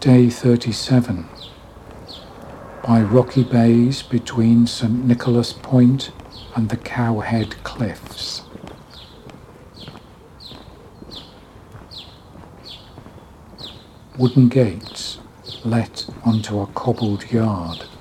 Day 37. By rocky bays between St. Nicholas Point and the Cowhead Cliffs. Wooden gates let onto a cobbled yard.